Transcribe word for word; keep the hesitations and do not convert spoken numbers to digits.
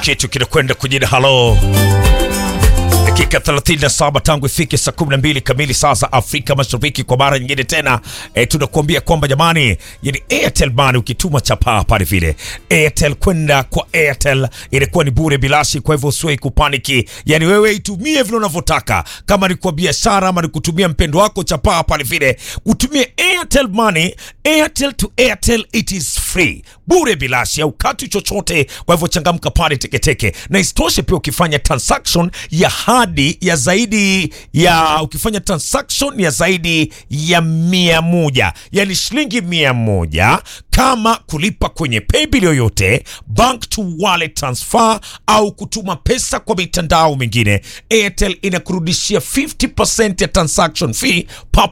kitu kinakwenda kujina halo. Dakika thelathini na saba tangu ifike saa kumi na mbili kamili saa za Afrika Mashariki. Kwa mara nyingine tena e, tunakuambia kwamba jamani, yani Airtel Money ukituma chapa pale vile Airtel kwenda kwa Airtel inakuwa ni bure bilashi. Kwa hivyo usiwe kupaniki, yani wewe itumie vile unavyotaka, kama ni kwa biashara ama ni kutumia mpendo wako chapa pale vile, utumie Airtel Money. Airtel to Airtel, it is free, bure bilashi au katu chochote. Kwa hivyo changamka pale teketeke, na isitoshe pia ukifanya transaction ya hadi ya zaidi ya ukifanya transaction ya zaidi ya mia moja, yani shilingi mia moja, kama kulipa kwenye paybill yoyote, bank to wallet transfer au kutuma pesa kwa mitandao mingine, Airtel inakurudishia fifty percent ya transaction fee